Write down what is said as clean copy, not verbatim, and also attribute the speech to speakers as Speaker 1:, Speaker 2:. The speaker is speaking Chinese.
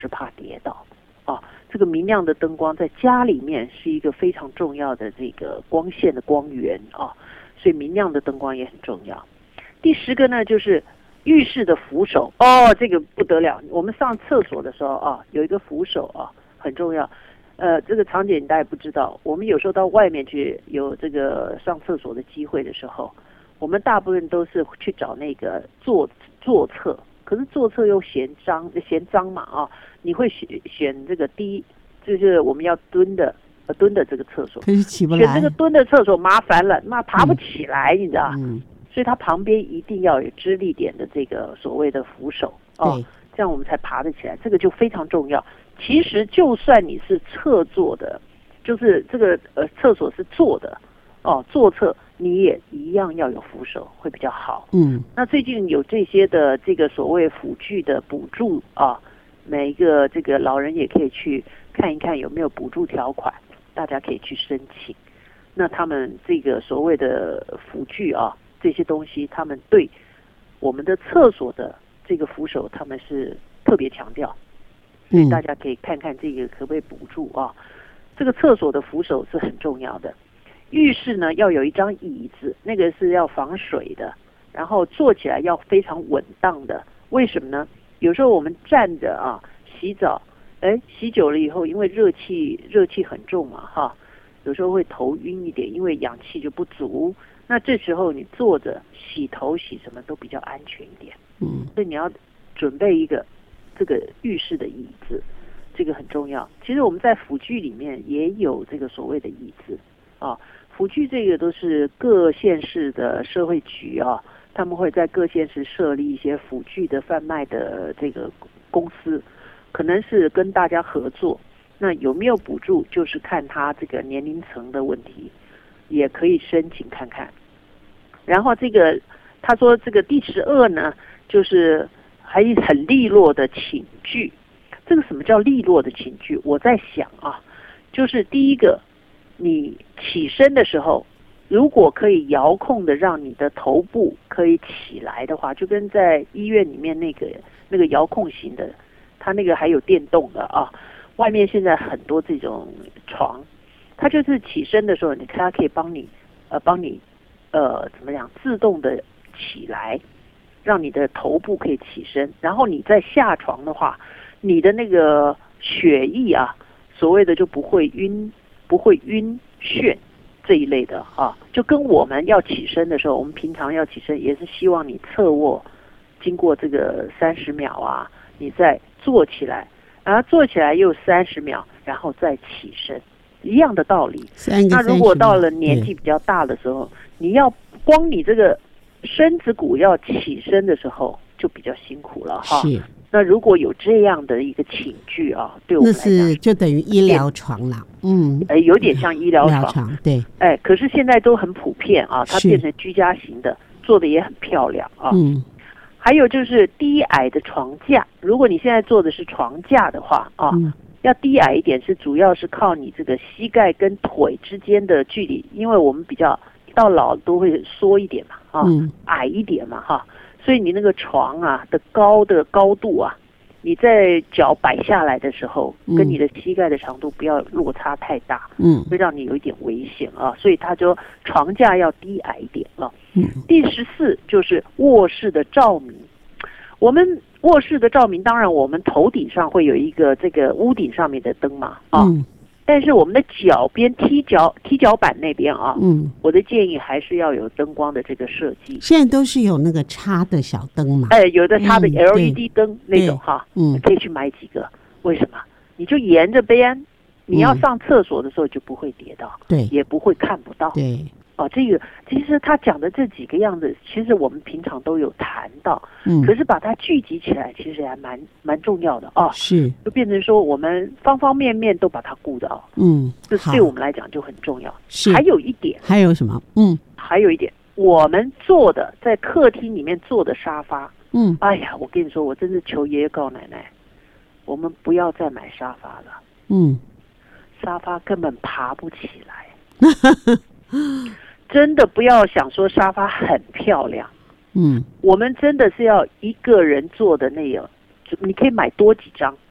Speaker 1: 是怕跌倒啊。这个明亮的灯光在家里面是一个非常重要的这个光线的光源啊，所以明亮的灯光也很重要。第10个呢，就是浴室的扶手哦，这个不得了。我们上厕所的时候啊，有一个扶手啊，很重要。这个场景大家不知道，我们有时候到外面去有这个上厕所的机会的时候，我们大部分都是去找那个坐厕，可是坐厕又嫌脏嘛啊，你会选这个就是我们要蹲的这个厕所，
Speaker 2: 可是起不来。
Speaker 1: 选这个蹲的厕所麻烦了，爬不起来，你知道？所以它旁边一定要有支力点的这个所谓的扶手哦，这样我们才爬得起来，这个就非常重要。其实就算你是侧坐的，就是这个厕所是坐的哦，坐厕你也一样要有扶手会比较好。那最近有这些的这个所谓辅具的补助啊，每一个这个老人也可以去看一看有没有补助条款，大家可以去申请。那他们这个所谓的辅具啊，这些东西他们对我们的厕所的这个扶手他们是特别强调，所以大家可以看看这个可不可以补助啊。这个厕所的扶手是很重要的。浴室呢要有一张椅子，那个是要防水的，然后坐起来要非常稳当的。为什么呢？有时候我们站着啊洗澡，洗久了以后，因为热气很重嘛哈，有时候会头晕一点，因为氧气就不足。那这时候你坐着洗头洗什么都比较安全一点。所以你要准备一个这个浴室的椅子，这个很重要。其实我们在辅具里面也有这个所谓的椅子啊，辅具这个都是各县市的社会局啊，他们会在各县市设立一些辅具的贩卖的这个公司，可能是跟大家合作。那有没有补助，就是看他这个年龄层的问题，也可以申请看看。然后这个他说这个第12呢，就是还很利落的寝具。这个什么叫利落的寝具？我在想啊，就是第一个，你起身的时候，如果可以遥控的让你的头部可以起来的话，就跟在医院里面那个遥控型的，它那个还有电动的啊。外面现在很多这种床，它就是起身的时候，它可以帮你怎么样自动的起来，让你的头部可以起身。然后你再下床的话，你的那个血液啊，所谓的就不会晕眩这一类的啊，就跟我们要起身的时候，我们平常要起身也是希望你侧卧，经过这个30秒啊，你再坐起来，然后坐起来又30秒，然后再起身，一样的道理。那如果到了年纪比较大的时候，你要光你这个身子骨要起身的时候就比较辛苦了哈。是。那如果有这样的一个寝具啊，对我们来讲，
Speaker 2: 那是就等于医疗床了。
Speaker 1: 有点像医疗床。
Speaker 2: 对。
Speaker 1: 可是现在都很普遍啊，它变成居家型的，做的也很漂亮啊。还有就是低矮的床架，如果你现在做的是床架的话啊，要低矮一点，是主要是靠你这个膝盖跟腿之间的距离，因为我们比较到老都会缩一点嘛啊，矮一点嘛哈。所以你那个床啊的高度啊，你在脚摆下来的时候，跟你的膝盖的长度不要落差太大，会让你有一点危险啊。所以它就床架要低矮一点了。第14就是卧室的照明。我们卧室的照明，当然我们头顶上会有一个这个屋顶上面的灯嘛啊。但是我们的脚边踢脚板那边啊，我的建议还是要有灯光的这个设计。
Speaker 2: 现在都是有那个插的小灯嘛，
Speaker 1: 有的插的 LED 灯那种哈，可以去买几个。为什么？你就沿着边，你要上厕所的时候就不会跌倒，也不会看不到。对。这个其实他讲的这几个样子，其实我们平常都有谈到，可是把它聚集起来，其实还蛮重要的啊。是，就变成说我们方方面面都把它顾到，这对我们来讲就很重要。是，还有一点，
Speaker 2: 还有什么？
Speaker 1: 还有一点，我们坐的在客厅里面坐的沙发，哎呀，我跟你说，我真是求爷爷告奶奶，我们不要再买沙发了。沙发根本爬不起来。真的不要想说沙发很漂亮，我们真的是要一个人坐的那个，你可以买多几张，